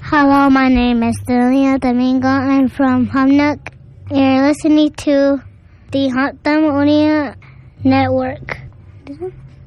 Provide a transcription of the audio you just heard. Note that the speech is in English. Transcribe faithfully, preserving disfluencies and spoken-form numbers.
Hello, my name is Delia Domingo. I'm from Hamnock. You're listening to the Hot Network.